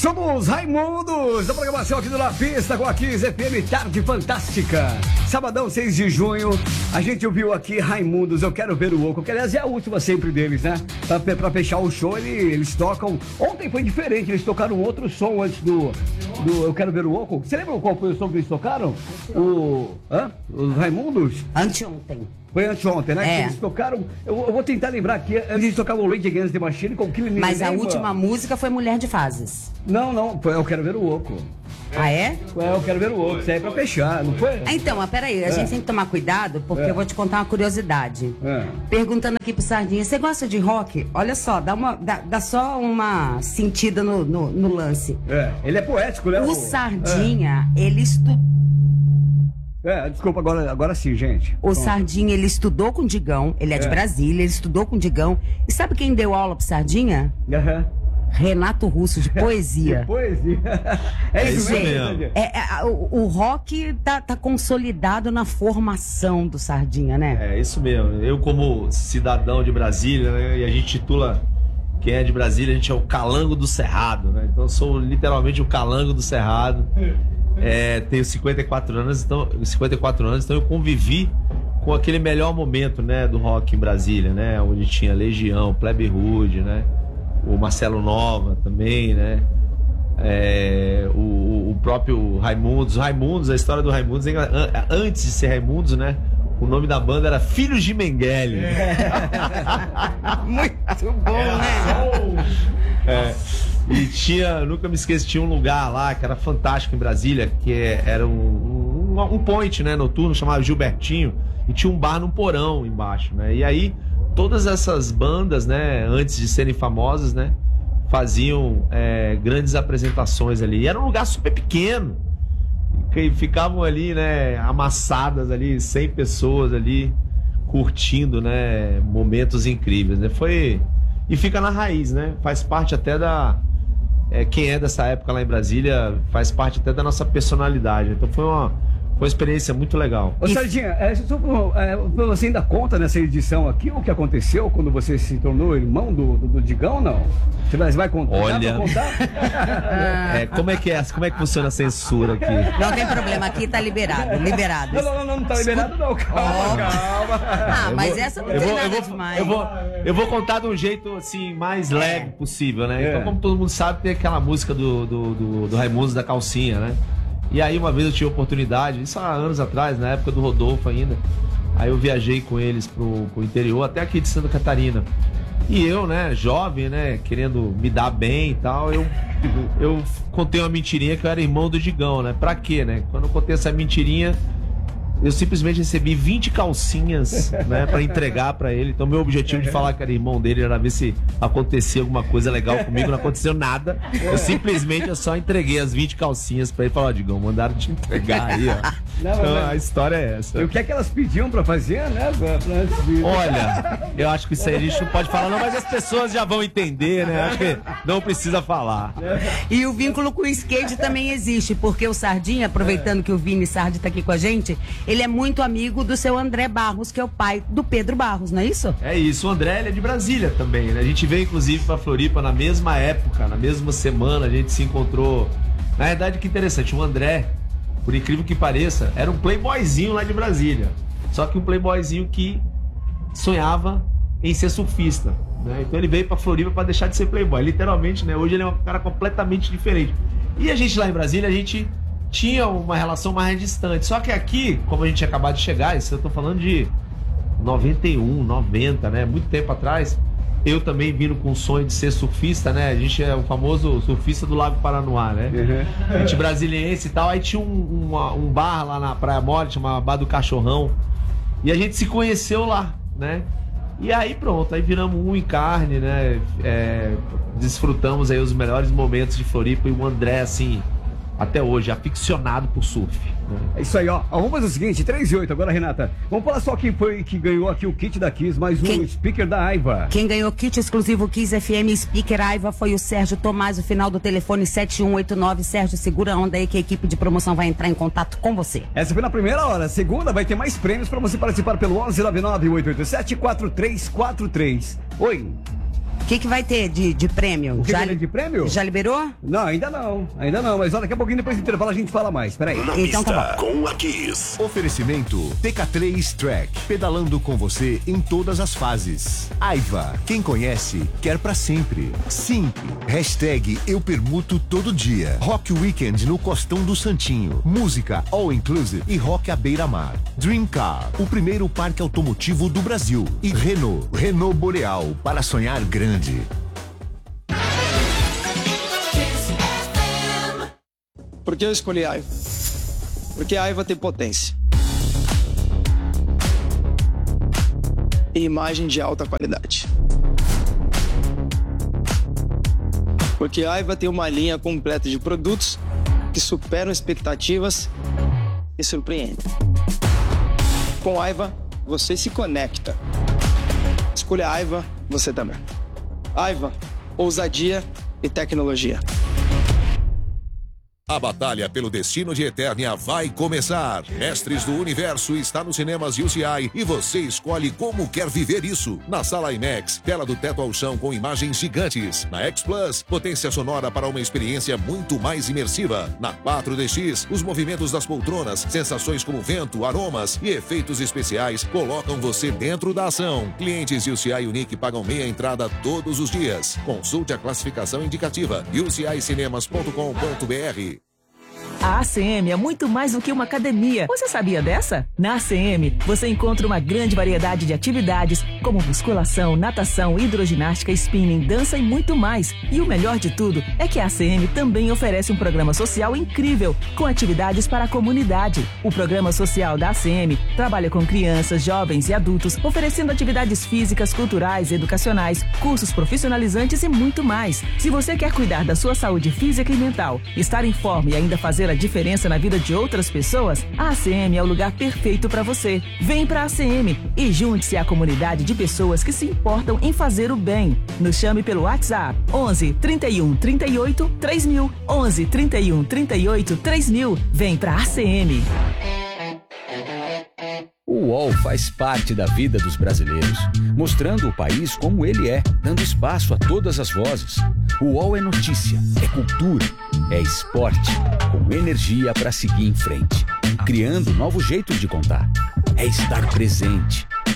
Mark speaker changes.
Speaker 1: Somos Raimundos, da programação aqui do Na Pista, com a Kiss FM Tarde Fantástica. Sabadão, 6 de junho, a gente ouviu aqui Raimundos, Eu Quero Ver o Oco, que aliás é a última sempre deles, né? Pra fechar o show, eles tocam... Ontem foi diferente, eles tocaram outro som antes do Eu Quero Ver o Oco. Você lembra qual foi o som que eles tocaram? Os Raimundos?
Speaker 2: Anteontem.
Speaker 1: Foi anteontem, né?
Speaker 2: É.
Speaker 1: Que eles tocaram... Eu vou tentar lembrar aqui. Eles tocavam o Rage Against the Machine com Killing Me.
Speaker 2: Mas a última música foi Mulher de Fases.
Speaker 1: Não. Foi Eu Quero Ver o Oco.
Speaker 2: Ah, é?
Speaker 1: Eu Quero Ver o Oco. Isso aí é pra fechar, não foi?
Speaker 2: Então, mas peraí, a gente tem que tomar cuidado, porque eu vou te contar uma curiosidade. Perguntando aqui pro Sardinha, você gosta de rock? Olha só, dá só uma sentida no lance.
Speaker 1: Ele é poético, né?
Speaker 2: O Sardinha, ele estudou.
Speaker 1: Desculpa, agora sim, gente.
Speaker 2: O Sardinha, ele estudou com o Digão, ele é de Brasília, ele estudou com o Digão. E sabe quem deu aula pro Sardinha? Renato Russo, de poesia.
Speaker 1: De poesia. É isso mesmo.
Speaker 2: O rock tá consolidado na formação do Sardinha, né?
Speaker 3: É isso mesmo. Eu, como cidadão de Brasília, né, e a gente titula quem é de Brasília, a gente é o calango do Cerrado, né? Então eu sou literalmente o calango do Cerrado. Tenho 54 anos, então eu convivi com aquele melhor momento, né, do rock em Brasília, né? Onde tinha Legião, Plebe Rude, né? O Marcelo Nova também, né? O próprio Raimundos. A história do Raimundos, antes de ser Raimundos, né? O nome da banda era Filhos de Mengele.
Speaker 2: Muito bom, né?
Speaker 3: E tinha, nunca me esqueço, tinha um lugar lá que era fantástico em Brasília, que era um point, né, noturno, chamado Gilbertinho, e tinha um bar no porão embaixo, né? E aí todas essas bandas, né, antes de serem famosas, né, faziam grandes apresentações ali. E era um lugar super pequeno, que ficavam ali, né, amassadas ali, 100 pessoas ali, curtindo, né, momentos incríveis, né? E fica na raiz, né? Faz parte até quem é dessa época lá em Brasília, faz parte até da nossa personalidade. Então foi uma experiência muito legal.
Speaker 1: Ô, Sardinha, você ainda conta nessa edição aqui o que aconteceu quando você se tornou irmão do Digão, não? Você vai contar?
Speaker 3: Olha,
Speaker 1: contar?
Speaker 3: Como é que funciona a censura aqui?
Speaker 2: Não tem problema, aqui tá liberado.
Speaker 1: Não tá liberado não, calma.
Speaker 2: Mas essa não tem nada demais.
Speaker 3: Eu vou contar de um jeito, assim, mais leve possível, né? Então, como todo mundo sabe, tem aquela música do Raimundos da calcinha, né? E aí uma vez eu tive a oportunidade, isso há anos atrás, na época do Rodolfo ainda, aí eu viajei com eles pro interior, até aqui de Santa Catarina. E eu, né, jovem, né, querendo me dar bem e tal, eu contei uma mentirinha que eu era irmão do Digão, né? Pra quê, né? Quando eu contei essa mentirinha, eu simplesmente recebi 20 calcinhas, né, pra entregar pra ele. Então meu objetivo de falar que era irmão dele era ver se acontecia alguma coisa legal comigo. Não aconteceu nada. Eu só entreguei as 20 calcinhas pra ele e falei, Digão, mandaram te entregar aí, ó. Então a história é essa.
Speaker 1: E o que é que elas pediam pra fazer, né?
Speaker 3: Olha, eu acho que isso aí a gente não pode falar não, mas as pessoas já vão entender, né? Acho que não precisa falar.
Speaker 2: E o vínculo com o skate também existe, porque o Sardinha, aproveitando que o Vini Sardi tá aqui com a gente, ele é muito amigo do seu André Barros, que é o pai do Pedro Barros, não é isso?
Speaker 3: É isso, o André, ele é de Brasília também, né? A gente veio, inclusive, pra Floripa na mesma época, na mesma semana, a gente se encontrou. Na verdade, que interessante, o André, por incrível que pareça, era um playboyzinho lá de Brasília. Só que um playboyzinho que sonhava em ser surfista, né? Então ele veio pra Floripa pra deixar de ser playboy, literalmente, né? Hoje ele é um cara completamente diferente. E a gente lá em Brasília, a gente tinha uma relação mais distante. Só que aqui, como a gente tinha acabado de chegar, isso eu tô falando de 91, 90, né? Muito tempo atrás. Eu também vindo com o sonho de ser surfista, né? A gente é o famoso surfista do Lago Paranoá, né? A gente brasiliense e tal. Aí tinha um bar lá na Praia Mole, chamava Bar do Cachorrão. E a gente se conheceu lá, né? E aí pronto, aí viramos um em carne, né? Desfrutamos aí os melhores momentos de Floripa. E o André, assim, até hoje, aficionado por surf.
Speaker 1: É isso aí, ó. Vamos fazer o seguinte, 3 e 8 agora, Renata. Vamos falar só quem foi que ganhou aqui o kit da Kiss, mais um speaker da Aiva.
Speaker 2: Quem ganhou o kit exclusivo Kiss FM Speaker Aiva foi o Sérgio Tomás, o final do telefone 7189. Sérgio, segura a onda aí que a equipe de promoção vai entrar em contato com você.
Speaker 1: Essa foi na primeira hora. Segunda vai ter mais prêmios pra você participar pelo 1199-887-4343. Oi.
Speaker 2: O que vai ter de prêmio?
Speaker 1: O que vai ter de prêmio?
Speaker 2: Já liberou?
Speaker 1: Não, ainda não. Mas olha, daqui a pouquinho depois do intervalo a gente fala mais. Peraí.
Speaker 2: Então tá bom.
Speaker 4: Com a Kiss. Oferecimento TK3 Track. Pedalando com você em todas as fases. Aiva. Quem conhece, quer pra sempre. Simp. Hashtag eu permuto todo dia. Rock Weekend no Costão do Santinho. Música All Inclusive e Rock à Beira-Mar. Dream Car. O primeiro parque automotivo do Brasil. E Renault Boreal. Para sonhar grande.
Speaker 5: Por que eu escolhi Aiva? Porque a Aiva tem potência e imagem de alta qualidade. Porque a Aiva tem uma linha completa de produtos que superam expectativas e surpreendem. Com a Aiva, você se conecta. Escolha a Aiva, você também. Aiva, ousadia e tecnologia.
Speaker 6: A batalha pelo destino de Eternia vai começar. Mestres do Universo está nos cinemas UCI e você escolhe como quer viver isso. Na sala IMAX, tela do teto ao chão com imagens gigantes. Na X Plus, potência sonora para uma experiência muito mais imersiva. Na 4DX, os movimentos das poltronas, sensações como vento, aromas e efeitos especiais colocam você dentro da ação. Clientes UCI Unique pagam meia entrada todos os dias. Consulte a classificação indicativa ucicinemas.com.br.
Speaker 7: A ACM é muito mais do que uma academia. Você sabia dessa? Na ACM, você encontra uma grande variedade de atividades, como musculação, natação, hidroginástica, spinning, dança e muito mais. E o melhor de tudo é que a ACM também oferece um programa social incrível, com atividades para a comunidade. O programa social da ACM trabalha com crianças, jovens e adultos, oferecendo atividades físicas, culturais, educacionais, cursos profissionalizantes e muito mais. Se você quer cuidar da sua saúde física e mental, estar em forma e ainda fazer a diferença na vida de outras pessoas, a ACM é o lugar perfeito para você. Vem para a ACM e junte-se à comunidade de pessoas que se importam em fazer o bem. Nos chame pelo WhatsApp 11 31 38 3000. 11 31 38 3000. Vem para a ACM.
Speaker 8: O UOL faz parte da vida dos brasileiros, mostrando o país como ele é, dando espaço a todas as vozes. O UOL é notícia, é cultura, é esporte, com energia para seguir em frente, criando novos jeitos de contar. É estar presente,